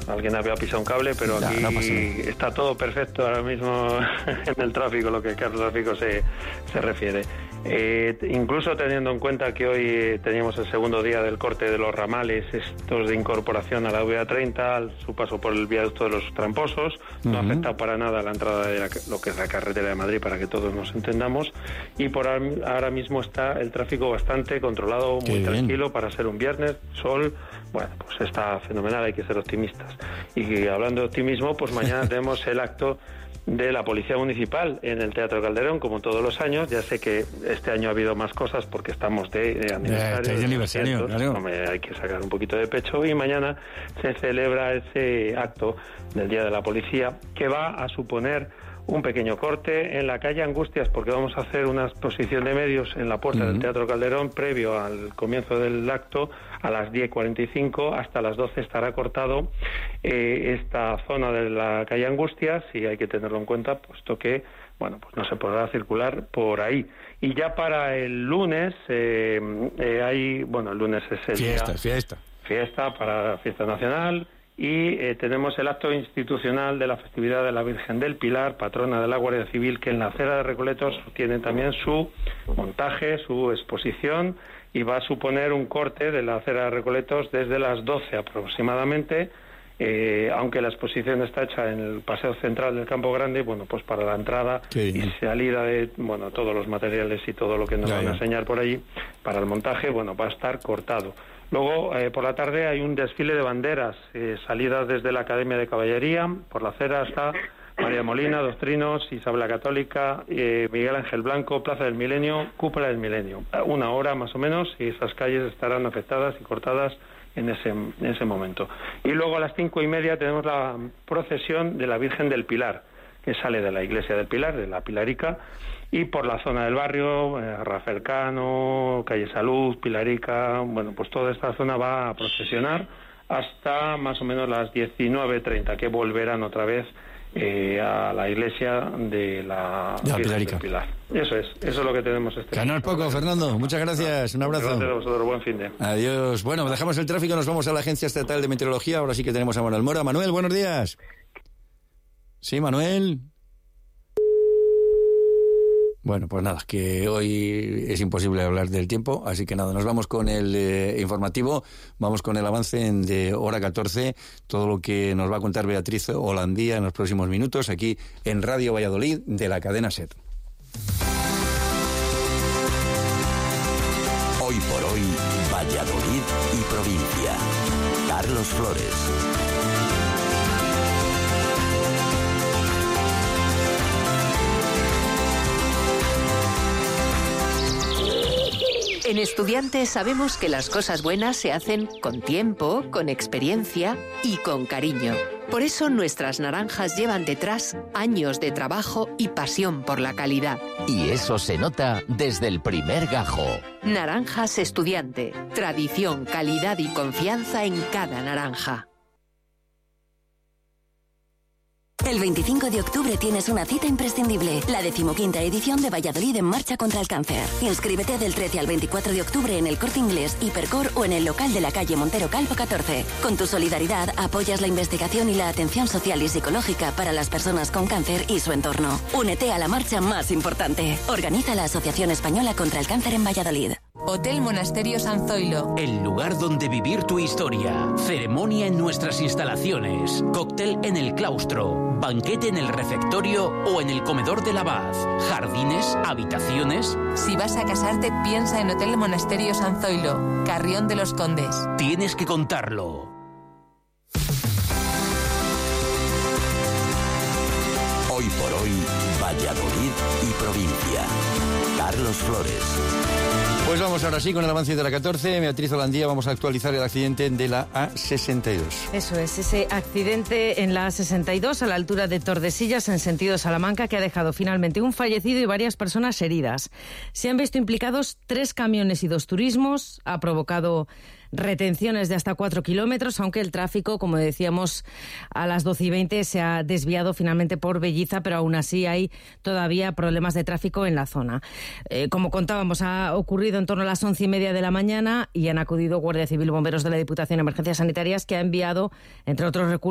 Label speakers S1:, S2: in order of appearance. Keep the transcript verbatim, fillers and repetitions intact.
S1: alguien había pisado un cable, pero
S2: Ya,
S1: aquí
S2: no pasa nada.
S1: está todo perfecto ahora mismo en el tráfico, lo que al tráfico se, se refiere. Eh, incluso teniendo en cuenta que hoy eh, teníamos el segundo día del corte de los ramales, estos de incorporación a la V A treinta, al su paso por el viaducto de los Tramposos, no
S2: Uh-huh.
S1: afecta para nada a la entrada de la, lo que es la carretera de Madrid, para que todos nos entendamos, y por ahora mismo está el tráfico bastante controlado,
S2: Qué
S1: muy
S2: bien.
S1: tranquilo para ser un viernes, sol, bueno, pues está fenomenal, hay que ser optimistas. Y hablando de optimismo, pues mañana tenemos el acto de la Policía Municipal en el Teatro Calderón, como todos los años. Ya sé que este año ha habido más cosas porque estamos de, de aniversario.
S2: de aniversario,
S1: doscientos,
S2: claro.
S1: hombre, hay que sacar un poquito de pecho, y mañana se celebra ese acto del Día de la Policía, que va a suponer un pequeño corte en la calle Angustias, porque vamos a hacer una exposición de medios en la puerta
S2: Uh-huh.
S1: del Teatro Calderón previo al comienzo del acto. A las diez cuarenta y cinco hasta las doce estará cortado eh, esta zona de la calle Angustias, y hay que tenerlo en cuenta, puesto que bueno, pues no se podrá circular por ahí. Y ya para el lunes eh, eh, hay, bueno, el lunes es el
S2: Fiesta,
S1: día,
S2: fiesta.
S1: fiesta para fiesta nacional. Y eh, tenemos el acto institucional de la festividad de la Virgen del Pilar, patrona de la Guardia Civil, que en la acera de Recoletos tiene también su montaje, su exposición, y va a suponer un corte de la acera de Recoletos desde las doce aproximadamente, eh, aunque la exposición está hecha en el paseo central del Campo Grande, bueno, pues para la entrada y salida de, bueno, todos los materiales y todo lo que nos
S2: Ya,
S1: van
S2: ya.
S1: a enseñar por allí, para el montaje, bueno, va a estar cortado. Luego, eh, por la tarde hay un desfile de banderas, eh, salidas desde la Academia de Caballería, por la acera está María Molina, Doctrinos, Isabel la Católica, eh, Miguel Ángel Blanco, Plaza del Milenio, Cúpula del Milenio. Una hora más o menos, y esas calles estarán afectadas y cortadas en ese, en ese momento. Y luego a las cinco y media tenemos la procesión de la Virgen del Pilar, que sale de la iglesia del Pilar, de la Pilarica, y por la zona del barrio, eh, Rafael Cano, Calle Salud, Pilarica, bueno, pues toda esta zona va a procesionar hasta más o menos las diecinueve treinta, que volverán otra vez eh, a la iglesia de la,
S2: De la
S1: Virgen
S2: Pilarica.
S1: del Pilar. Eso es, eso es lo que tenemos este
S2: Que no es poco, Fernando. Muchas gracias. Un abrazo.
S1: Gracias a vosotros, buen fin de.
S2: Adiós. Bueno, dejamos el tráfico, nos vamos a la Agencia Estatal de Meteorología. Ahora sí que tenemos a Manuel Mora. Manuel, buenos días. Sí, Manuel. Bueno, pues nada, que hoy es imposible hablar del tiempo, así que nada, nos vamos con el eh, informativo, vamos con el avance en, de hora catorce, todo lo que nos va a contar Beatriz Holandía en los próximos minutos, aquí en Radio Valladolid, de la cadena SER.
S3: Hoy por hoy, Valladolid y provincia. Carlos Flores.
S4: En Estudiantes sabemos que las cosas buenas se hacen con tiempo, con experiencia y con cariño. Por eso nuestras naranjas llevan detrás años de trabajo y pasión por la calidad.
S5: Y eso se nota desde el primer gajo.
S4: Naranjas Estudiante. Tradición, calidad y confianza en cada naranja.
S6: El veinticinco de octubre tienes una cita imprescindible, la decimoquinta edición de Valladolid en Marcha contra el Cáncer. Inscríbete del trece al veinticuatro de octubre en el Corte Inglés, Hipercor o en el local de la calle Montero Calvo catorce. Con tu solidaridad apoyas la investigación y la atención social y psicológica para las personas con cáncer y su entorno. Únete a la marcha más importante. Organiza la Asociación Española contra el Cáncer en Valladolid.
S7: Hotel Monasterio San Zoilo.
S8: El lugar donde vivir tu historia. Ceremonia en nuestras instalaciones. Cóctel en el claustro. Banquete en el refectorio o en el comedor del abad. Jardines, habitaciones.
S7: Si vas a casarte, piensa en Hotel Monasterio San Zoilo, Carrión de los Condes.
S8: Tienes que contarlo.
S3: Hoy por hoy, Valladolid y provincia. Carlos Flores.
S2: Pues vamos ahora sí con el avance de la catorce. Beatriz Holandía, vamos a actualizar el accidente de la A sesenta y dos.
S9: Eso es, ese accidente en la A sesenta y dos a la altura de Tordesillas en sentido Salamanca, que ha dejado finalmente un fallecido y varias personas heridas. Se han visto implicados tres camiones y dos turismos. Ha provocado retenciones de hasta cuatro kilómetros, aunque el tráfico, como decíamos, a las doce y veinte se ha desviado finalmente por Belliza, pero aún así hay todavía problemas de tráfico en la zona. Eh, como contábamos, ha ocurrido en torno a las once y media de la mañana y han acudido Guardia Civil, bomberos de la Diputación, Emergencias Sanitarias, que ha enviado, entre otros recursos,